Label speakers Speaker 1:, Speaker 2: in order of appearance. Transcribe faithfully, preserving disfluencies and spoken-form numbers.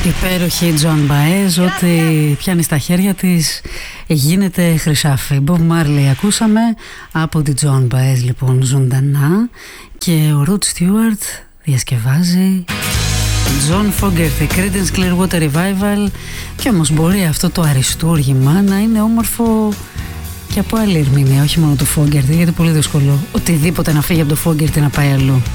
Speaker 1: Υπέροχη Joan Baez, ό,τι πιάνει στα χέρια της γίνεται χρυσάφι. Bob Marley ακούσαμε από τη Joan Baez, λοιπόν, ζωντανά, και ο Rod Stewart διασκευάζει John Fogerty, Creedence Clearwater Revival. Και όμως μπορεί αυτό το αριστούργημα να είναι όμορφο και από άλλη ερμηνεία, όχι μόνο του Fogerty, γιατί είναι πολύ δύσκολο οτιδήποτε να φύγει από το Fogerty να πάει αλλού.